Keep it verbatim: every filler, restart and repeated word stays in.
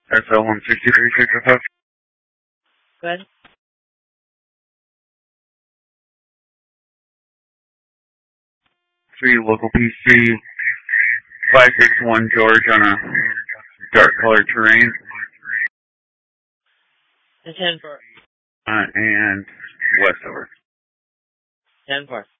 S L one sixty-three six oh five. Good. Three local P C, five six one George on a dark colored terrain. ten four. Uh, and Westover. ten four.